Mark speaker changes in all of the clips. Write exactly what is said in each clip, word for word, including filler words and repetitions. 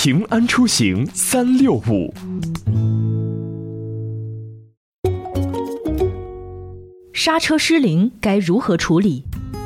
Speaker 1: 平安出行三六五。
Speaker 2: 刹车失灵该如何处理？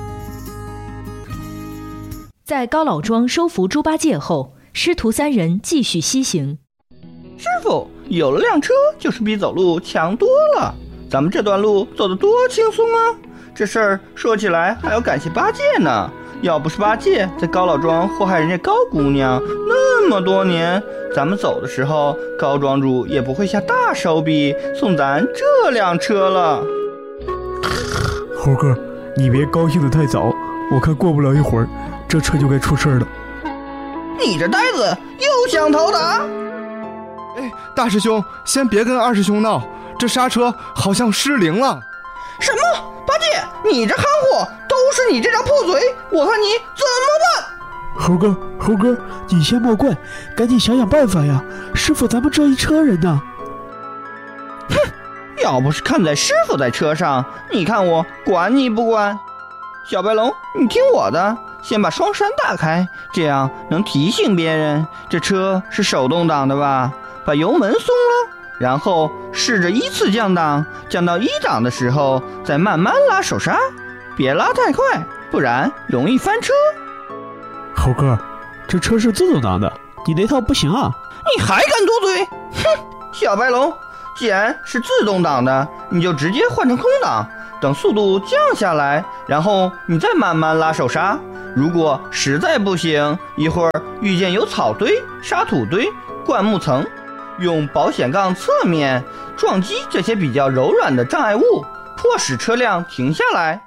Speaker 2: 在高老庄收服猪八戒后，师徒三人继续西行。
Speaker 3: 师傅，有了辆车就是比走路强多了，咱们这段路走得多轻松啊！这事儿说起来还要感谢八戒呢，要不是八戒在高老庄祸害人家高姑娘那么多年，咱们走的时候高庄主也不会下大手笔送咱这辆车了。
Speaker 4: 猴哥，你别高兴得太早，我看过不了一会儿这车就该出事了。
Speaker 3: 你这呆子又想逃打？
Speaker 5: 哎，大师兄，先别跟二师兄闹，这刹车好像失灵了。
Speaker 3: 什么？八戒，你这憨货，都是你这张破嘴，我看你怎么办？
Speaker 4: 猴哥，猴哥，你先莫怪，赶紧想想办法呀！师傅，咱们这一车人呢？
Speaker 3: 哼，要不是看在师傅在车上，你看我管你不管？小白龙，你听我的，先把双闪打开，这样能提醒别人这车是手动挡的吧？把油门松了，然后试着依次降档，降到一档的时候再慢慢拉手刹，别拉太快，不然容易翻车。
Speaker 4: 猴哥，这车是自动挡的，你那套不行啊！
Speaker 3: 你还敢多嘴？哼，小白龙，既然是自动挡的，你就直接换成空档，等速度降下来，然后你再慢慢拉手刹。如果实在不行，一会儿遇见有草堆、沙土堆、灌木层，用保险杠侧面撞击这些比较柔软的障碍物，迫使车辆停下来。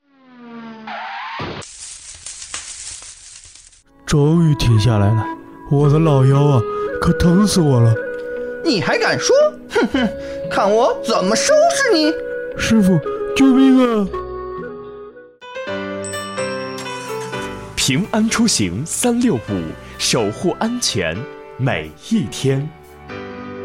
Speaker 4: 终于停下来了，我的老腰啊，可疼死我了！
Speaker 3: 你还敢说？哼哼，看我怎么收拾你！
Speaker 4: 师傅，救命啊！
Speaker 1: 平安出行三六五，守护安全每一天。